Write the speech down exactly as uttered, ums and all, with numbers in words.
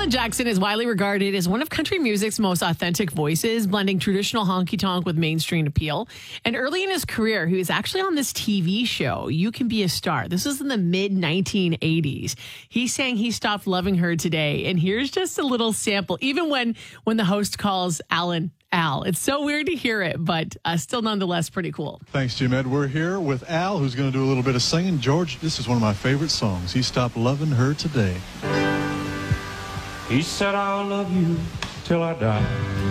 Alan Jackson is widely regarded as one of country music's most authentic voices, blending traditional honky-tonk with mainstream appeal. And early in his career, he was actually on this T V show, You Can Be a Star. This was in the mid nineteen eighties. He sang He Stopped Loving Her Today. And here's just a little sample, even when, when the host calls Alan Al. It's so weird to hear it, but uh, still nonetheless pretty cool. Thanks, Jim Ed. We're here with Al, who's going to do a little bit of singing. George, this is one of my favorite songs. He Stopped Loving Her Today. He said, I'll love you till I die.